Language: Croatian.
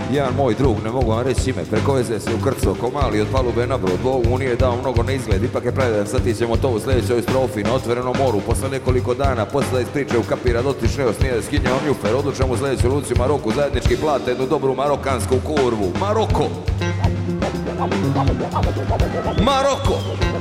Jedan moj drug, ne mogu vam reći ime, preko veze se ukrcao ko mali od palube na brod. Bog mu nije dao mnogo na izgled, ipak je predan. Sad ćemo to u sljedećoj strofi na otvorenom moru. Posle nekoliko dana, posle da ispriča u kapira dotične osnije da skinjao mjufer. Odlučamo u sljedećoj luci u Maroku, zajednički plate jednu dobru marokansku kurvu. Maroko! Maroko!